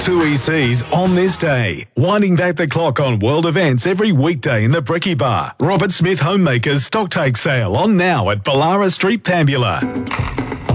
2EC's On This Day, winding back the clock on world events every weekday in the Bricky Bar. Robert Smith Homemakers Stocktake Sale on now at Ballara Street, Pambula.